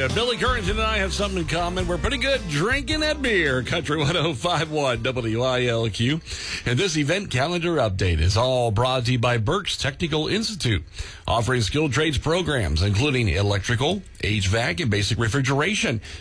you. Billy Currington and I have something in common. We're pretty good drinking that beer. Country 105.1 WILQ. And this event calendar update is all brought to you by Berks Technical Institute, offering skilled trades programs, including electrical, HVAC, and basic refrigeration.